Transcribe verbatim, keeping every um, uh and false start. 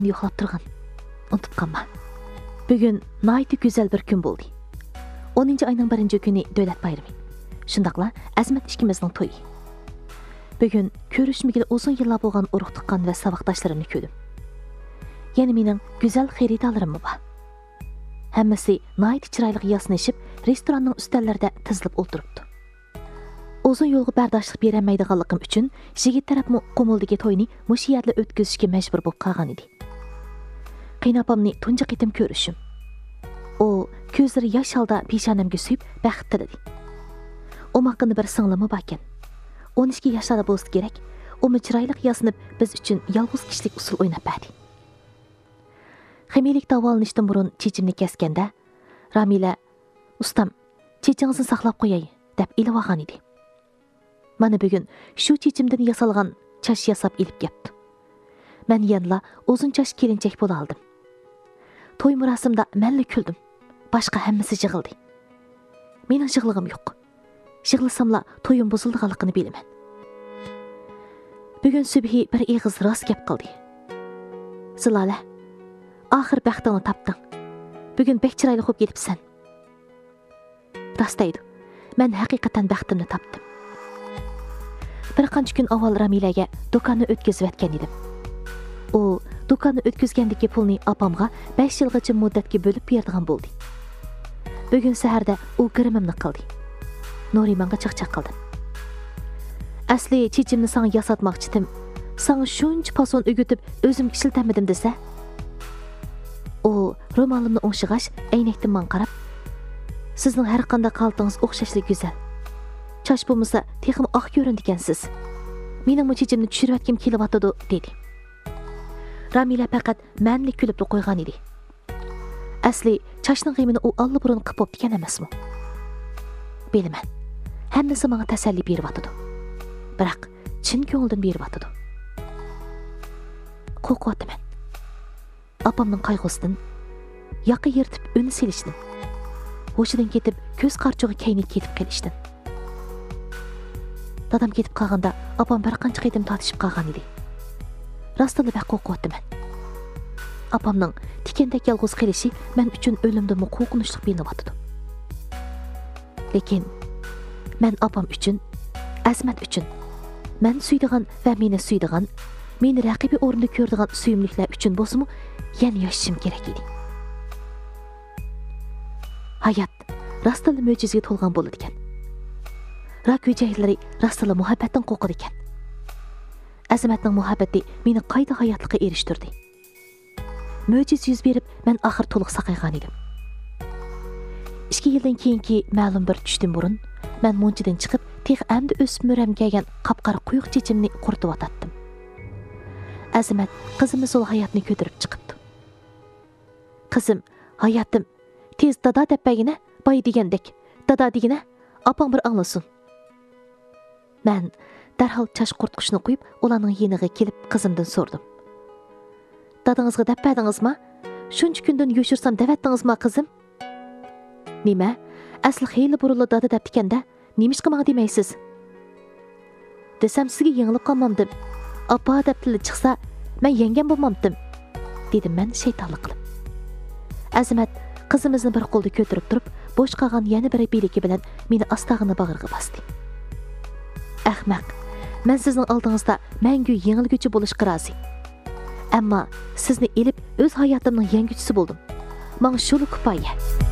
yo'qlab turgan. Unutib qolma. Bugun nihoyatda go'zal bir kun bo'ldi. o'ninchi oyning birinchi kuni davlat bayrami. Shundaqla Azmat ikkimizning to'yi. Bugun ko'rishmagili uzun yillar bo'lgan urug' tuqqan va saboqdoshlarimni ko'rdim. Yana mening go'zal xaridorlarim bor. Hammasi nihoyatda chiroyli yasanishib, restoranning ustallarida tizilib o'tiribdi. Uzun yo'lga bardoshlik berolmaydiganligim uchun yigit tarafmi qo'muldagi to'yni mush yerda o'tkazishga majbur bo'lib qolgan edi. Qaynopamni tunji qitim ko'rishim. O ko'zlari yosh holda peshonamga suyib baxt tiladi. O'maqini bir singlimi bor ekan. o'n ikki yoshlarda bo'lsa kerak, u chiroyli yasanib biz uchun yolg'iz kishilik usul o'ynab berdi. Ximilik davolanishdan burun chechimni kesganda, Ramila, "Ustam, chechingizni saqlab qo'yay" deb ilib olgan edi. Mana bugun shu chechimdan yasalgan chash yasab ilib kelibdi. Men yanla uzun chash kelinchak bo'la oldim. To'y marosimda menli kuldim. Boshqa hammasi yig'ildi. Mening yig'lig'im yo'q. Yig'lasamla to'yim buzilganligini bilaman. Bugun subhi bir eg'iz rost gap qildi. Zilola, oxir baxtingni topding. Bugun bek chiroyli bo'lib ketibsan. Rost deydi. Men haqiqatan baxtimni topdim. Bir qancha kun avval Ramilaga do'konni o'tkazib o'tgan edim. U do'konni o'tkazgandagi pulni opamga besh yilgacha muddatga bo'lib beradigan bo'ldi. Bugun saharda u kirimimni qildi. Nurimanga chaqchaq qildim. Asli chechimni sana yasatmoqchidim. Sana shuncha pason o'gitib o'zim ishlatamadim desa. U ro'molimni o'ngshig'ash aynakdan men qarab, "Sizning har qanday qaltingiz o'xshashli go'zal. Chash bo'lmasa, texim oq ko'rindikansiz. Mening bu chechimni tushirayotgim kelyapti" dedi. Ramila faqat menlik kulib qo'ygan edi. Asli chashning g'imini u allaburun qilib bo'pti ekan emasmi? Bilaman. Hammasi menga tasalli beryapti. Biroq chin ko'ngildan beryapti. Qo'rqyapman. Opamning qayg'usidan, yoqi yirtib uni silishdim. Hushidan ketib, ko'z qarchug'i kaynib ketib qolishdim. Dadam ketib qolganda, opam bir qancha qitim tortishib qolgan edi. Rostla baq qo'rqyapman. Opamning tikandek yolg'iz qilishi men uchun o'limdan qo'rqinchli bo'lyapti. Lekin men opam uchun, Azmat uchun, men suydigan va meni suydigan, meni raqibi o'rnida ko'rdigan suyimliklar uchun bo'lsa-mu, yana yashashim kerak edi. Hayot rostla mo'jizaga to'lgan bo'ladi ekan. Rak hujaylarlari rostla muhabbatdan qo'rqadi ekan. Azmatning muhabbati meni qayta hayotlikka erishtirdi. Mo'jiz yuz berib, men oxir to'liq saqaygan edim. ikki yildan keyingi ma'lum bir tushdan burun men munchidan chiqib, tex amdi o'sib muram kelgan qapqara quyuq chechimni quritib otatdim. Azmat qizimiz sol hayotni ko'tarib chiqibdi. Qizim, hayotim, tez dada debagina, boy degandek, dada degina, opam bir anglasin. Men darhol chash qurtqishni qo'yib, ularning yeniga kelib qizimdan so'rdim. Dadangizga debadingizmi? Shuncha kundan yo'shirsam davatdingizmi qizim? Nima? Asli xeyli burunli dada debdikanda, nimishqa menga demaysiz? Desam sizga yengilib qolmamdim. Apa deb tili chiqsa, men yengam bo'lmamdim, dedim men shaytonlik qilib. Azmat qizimizni bir qo'lda ko'tarib turib, bo'sh qolgan yana bir biligi bilan meni astag'ini bag'riga bosdi. Ahmaq, men sizning oldingizda mangu yengilguchi bo'lishga rozi. Ammo sizni elib o'z hayotimning yangichisi bo'ldim. Menga shuni kifoya.